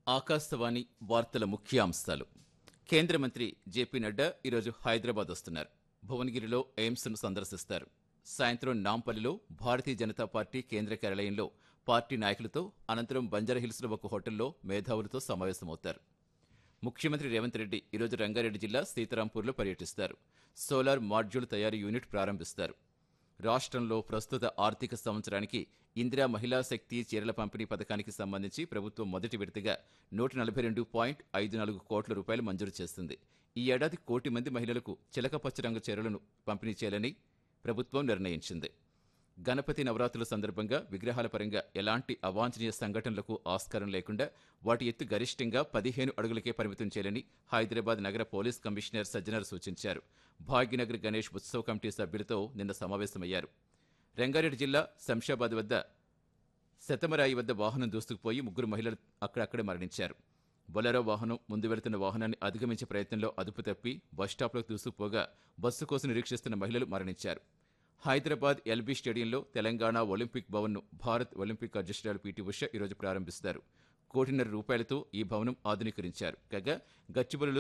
ఆకాశవాణి వార్తల ముఖ్యాంశాలు. కేంద్ర మంత్రి జేపీ నడ్డా ఈరోజు హైదరాబాద్ వస్తున్నారు. భువనగిరిలో ఎయిమ్స్ను సందర్శిస్తారు. సాయంత్రం నాంపల్లిలో భారతీయ జనతా పార్టీ కేంద్ర కార్యాలయంలో పార్టీ నాయకులతో, అనంతరం బంజారాహిల్స్లో ఒక హోటల్లో మేధావులతో సమావేశమవుతారు. ముఖ్యమంత్రి రేవంత్ రెడ్డి ఈరోజు రంగారెడ్డి జిల్లా సీతారాంపూర్లో పర్యటిస్తారు. సోలార్ మాడ్యూల్ తయారీ యూనిట్ ప్రారంభిస్తారు. రాష్ట్రంలో ప్రస్తుత ఆర్థిక సంవత్సరానికి ఇందిరా మహిళా శక్తి చీరల పంపిణీ పథకానికి సంబంధించి ప్రభుత్వం మొదటి విడతగా 142.54 కోట్ల రూపాయలు మంజూరు చేస్తుంది. ఈ ఏడాది 1 కోటి మంది మహిళలకు చిలకపచ్చ రంగు చీరలను పంపిణీ చేయాలని ప్రభుత్వం నిర్ణయించింది. గణపతి నవరాత్రుల సందర్భంగా విగ్రహాల పరంగా ఎలాంటి అవాంఛనీయ సంఘటనలకు ఆస్కారం లేకుండా వాటి ఎత్తు గరిష్టంగా 15 అడుగులకే పరిమితం చేయాలని హైదరాబాద్ నగర పోలీస్ కమిషనర్ సజ్జనర్ సూచించారు. భాగ్యనగర్ గణేష్ ఉత్సవ కమిటీ సభ్యులతో నిన్న సమావేశమయ్యారు. రంగారెడ్డి జిల్లా శంషాబాద్ వద్ద శతమరాయి వద్ద వాహనం దూసుకుపోయి 3 మహిళలు అక్కడక్కడే మరణించారు. బొలెరో వాహనం ముందు వెళుతున్న వాహనాన్ని అధిగమించే ప్రయత్నంలో అదుపు తప్పి బస్టాప్లోకి దూసుకుపోగా బస్సు కోసం నిరీక్షిస్తున్న మహిళలు మరణించారు. హైదరాబాద్ ఎల్బీ స్టేడియంలో తెలంగాణ ఒలింపిక్ భవన్ను భారత్ ఒలింపిక్ అధ్యక్షురాలు పీటీ ఉష ఈరోజు ప్రారంభిస్తారు. 1.5 కోటి రూపాయలతో ఈ భవనం ఆధునీకరించారు. కాగా గచ్చిబౌలిలో